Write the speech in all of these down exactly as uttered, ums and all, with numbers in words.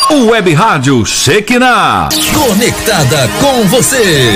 Web Rádio Shekinah. Conectada com você.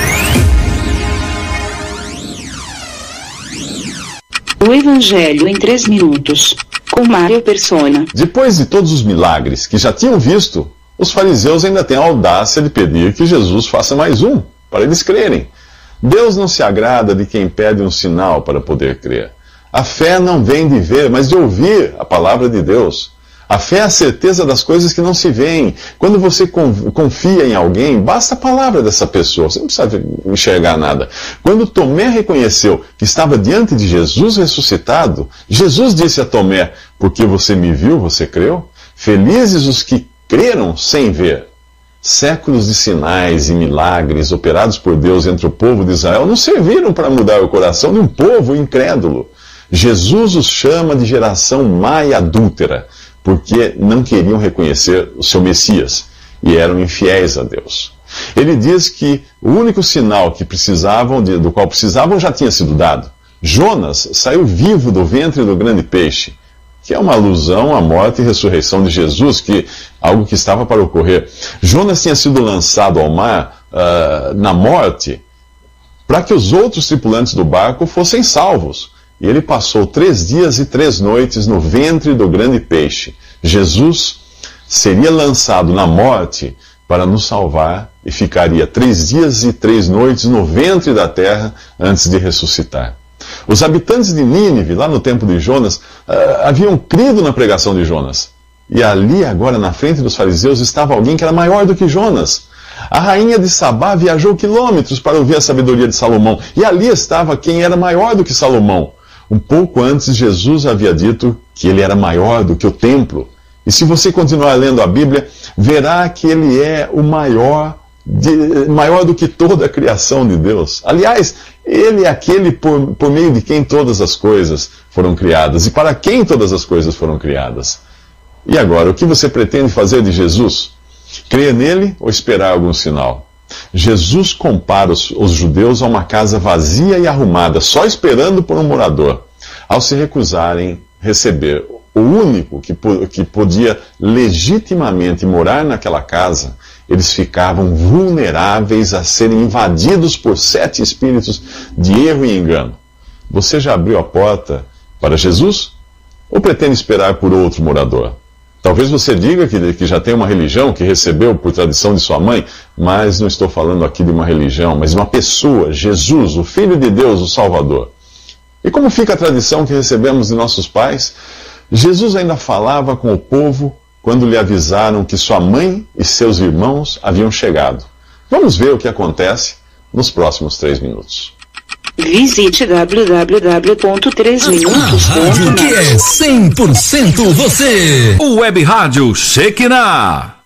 O Evangelho em três minutos, com Mário Persona. Depois de todos os milagres que já tinham visto, os fariseus ainda têm a audácia de pedir que Jesus faça mais um, para eles crerem. Deus não se agrada de quem pede um sinal para poder crer. A fé não vem de ver, mas de ouvir a palavra de Deus. A fé é a certeza das coisas que não se veem. Quando você confia em alguém, basta a palavra dessa pessoa, você não precisa enxergar nada. Quando Tomé reconheceu que estava diante de Jesus ressuscitado, Jesus disse a Tomé: porque você me viu, você creu? Felizes os que creram sem ver. Séculos de sinais e milagres operados por Deus entre o povo de Israel não serviram para mudar o coração de um povo incrédulo. Jesus os chama de geração má e adúltera, porque não queriam reconhecer o seu Messias e eram infiéis a Deus. Ele diz que o único sinal que precisavam, de, do qual precisavam já tinha sido dado. Jonas saiu vivo do ventre do grande peixe, que é uma alusão à morte e ressurreição de Jesus, que algo que estava para ocorrer. Jonas tinha sido lançado ao mar uh, na morte para que os outros tripulantes do barco fossem salvos. E ele passou três dias e três noites no ventre do grande peixe. Jesus seria lançado na morte para nos salvar e ficaria três dias e três noites no ventre da terra antes de ressuscitar. Os habitantes de Nínive, lá no tempo de Jonas, uh, haviam crido na pregação de Jonas. E ali, agora, na frente dos fariseus, estava alguém que era maior do que Jonas. A rainha de Sabá viajou quilômetros para ouvir a sabedoria de Salomão. E ali estava quem era maior do que Salomão. Um pouco antes, Jesus havia dito que ele era maior do que o templo. E se você continuar lendo a Bíblia, verá que ele é o maior, de, maior do que toda a criação de Deus. Aliás, ele é aquele por, por meio de quem todas as coisas foram criadas e para quem todas as coisas foram criadas. E agora, o que você pretende fazer de Jesus? Crer nele ou esperar algum sinal? Jesus compara os, os judeus a uma casa vazia e arrumada, só esperando por um morador. Ao se recusarem receber o único que, que podia legitimamente morar naquela casa, eles ficavam vulneráveis a serem invadidos por sete espíritos de erro e engano. Você já abriu a porta para Jesus? Ou pretende esperar por outro morador? Talvez você diga que, que já tem uma religião que recebeu por tradição de sua mãe, mas não estou falando aqui de uma religião, mas de uma pessoa, Jesus, o Filho de Deus, o Salvador. E como fica a tradição que recebemos de nossos pais? Jesus ainda falava com o povo quando lhe avisaram que sua mãe e seus irmãos haviam chegado. Vamos ver o que acontece nos próximos três minutos. Visite w w w ponto três minutos ponto net. A rádio que é cem por cento você. Web Rádio Shekinah.